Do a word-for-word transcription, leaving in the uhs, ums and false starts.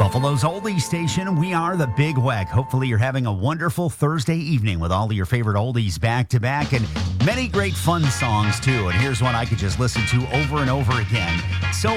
Buffalo's Oldie Station. We are the Big Weck. Hopefully, you're having a wonderful Thursday evening with all of your favorite oldies back to back and many great fun songs, too. And here's one I could just listen to over and over again. So